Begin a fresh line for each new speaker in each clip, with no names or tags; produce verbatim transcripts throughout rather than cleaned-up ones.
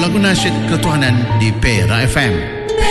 lagu nasyid ketuhanan di Perak F M.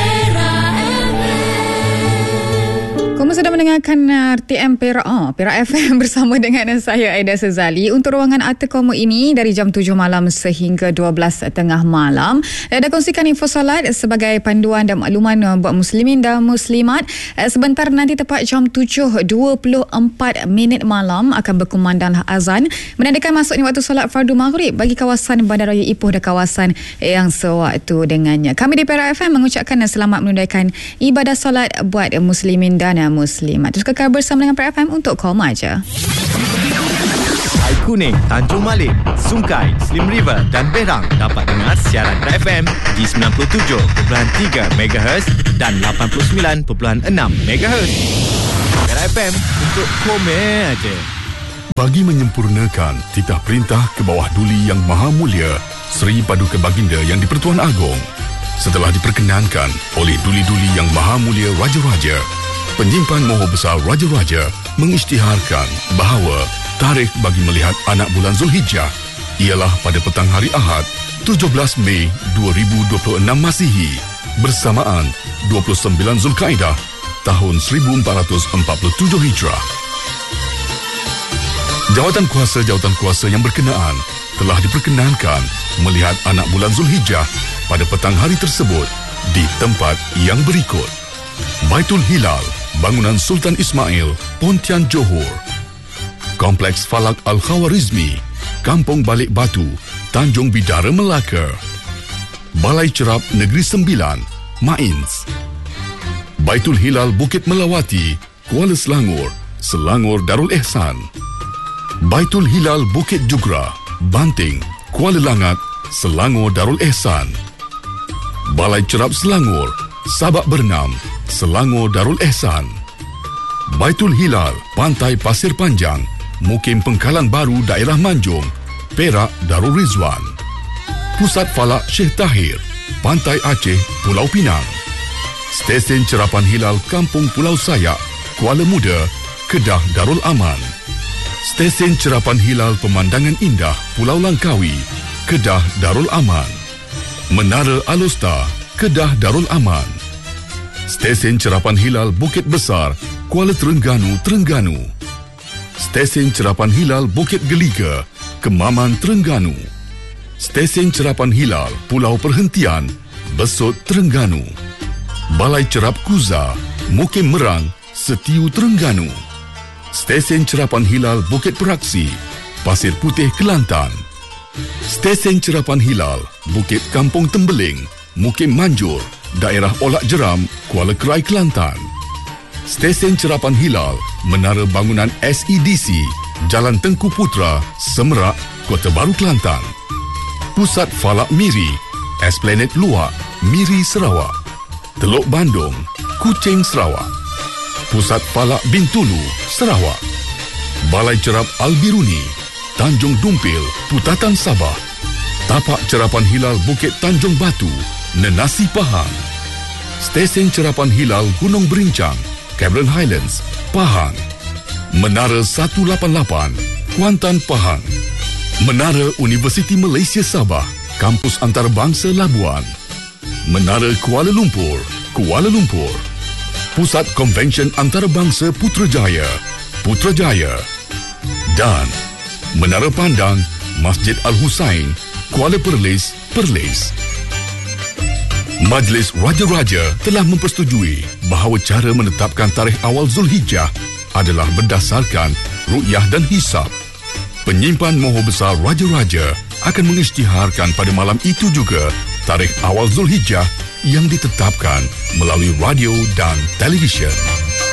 Kamu sedang mendengarkan R T M Perak, oh, Perak F M bersama dengan saya Aida Sezali untuk ruangan Arti Kamu ini dari jam tujuh malam sehingga dua belas tengah malam. Ada kongsikan info solat sebagai panduan dan makluman buat muslimin dan muslimat. Sebentar nanti tepat jam tujuh dua puluh empat minit malam akan berkumandang azan menandakan masuknya waktu solat fardu maghrib bagi kawasan Bandaraya Ipoh dan kawasan yang sewaktu dengannya. Kami di Perak F M mengucapkan selamat menunaikan ibadah solat buat muslimin dan muslimat. Terus kekal bersama dengan Perak F M untuk Koma Je.
Ai Kuning, Tanjung Malik, Sungai, Slim River dan Berang dapat dengar siaran Perak F M di sembilan puluh tujuh perpuluhan tiga megahertz dan lapan puluh sembilan perpuluhan enam megahertz. Perak F M untuk Koma Je.
Bagi menyempurnakan titah perintah ke bawah Duli Yang Maha Mulia Seri Paduka Baginda Yang di-Pertuan Agong, setelah diperkenankan oleh Duli-Duli Yang Maha Mulia Raja-Raja, Penyimpan Moho Besar Raja-Raja mengisytiharkan bahawa tarikh bagi melihat anak bulan Zulhijjah ialah pada petang hari Ahad tujuh belas Mei dua ribu dua puluh enam Masihi bersamaan dua puluh sembilan Zulkaidah tahun seribu empat ratus empat puluh tujuh Hijrah. Jawatan kuasa-jawatan kuasa yang berkenaan telah diperkenankan melihat anak bulan Zulhijjah pada petang hari tersebut di tempat yang berikut: Baitul Hilal, Bangunan Sultan Ismail, Pontian Johor; Kompleks Falak Al-Khawarizmi, Kampung Balik Batu, Tanjung Bidara, Melaka; Balai Cerap Negeri Sembilan, Mains; Baitul Hilal Bukit Melawati, Kuala Selangor, Selangor Darul Ehsan; Baitul Hilal Bukit Jugra, Banting, Kuala Langat, Selangor Darul Ehsan; Balai Cerap Selangor, Sabak Bernam, Selangor Darul Ehsan; Baitul Hilal Pantai Pasir Panjang, Mukim Pengkalan Baru Daerah Manjung, Perak Darul Rizwan; Pusat Falak Syekh Tahir, Pantai Aceh, Pulau Pinang; Stesen Cerapan Hilal Kampung Pulau Sayak, Kuala Muda, Kedah Darul Aman; Stesen Cerapan Hilal Pemandangan Indah Pulau Langkawi, Kedah Darul Aman; Menara Alusta, Kedah Darul Aman; Stesen Cerapan Hilal Bukit Besar, Kuala Terengganu, Terengganu; Stesen Cerapan Hilal Bukit Geliga, Kemaman, Terengganu; Stesen Cerapan Hilal Pulau Perhentian, Besut, Terengganu; Balai Cerap Kuza, Mukim Merang, Setiu, Terengganu; Stesen Cerapan Hilal Bukit Peraksi, Pasir Putih, Kelantan; Stesen Cerapan Hilal Bukit Kampung Tembeling, Mukim Manjur, Daerah Olak Jeram, Kuala Kerai, Kelantan; Stesen Cerapan Hilal Menara Bangunan S E D C, Jalan Tengku Putra, Semerak, Kota Baru, Kelantan; Pusat Falak Miri, Esplanade Luak, Miri, Sarawak; Teluk Bandung, Kuching, Sarawak; Pusat Falak Bintulu, Sarawak; Balai Cerap Al-Biruni, Tanjung Dumpil, Putatan, Sabah; Tapak Cerapan Hilal Bukit Tanjung Batu, Nenasi, Pahang; Stesen Cerapan Hilal Gunung Berincang, Cameron Highlands, Pahang; Menara seratus lapan puluh lapan, Kuantan, Pahang; Menara Universiti Malaysia Sabah, Kampus Antarabangsa Labuan; Menara Kuala Lumpur, Kuala Lumpur; Pusat Konvensyen Antarabangsa Putrajaya, Putrajaya; dan Menara Pandang Masjid Al-Husain, Kuala Perlis, Perlis. Majlis Raja-Raja telah mempersetujui bahawa cara menetapkan tarikh awal Zulhijjah adalah berdasarkan ru'yah dan hisab. Penyimpan Moho Besar Raja-Raja akan mengisytiharkan pada malam itu juga tarikh awal Zulhijjah yang ditetapkan melalui radio dan televisyen.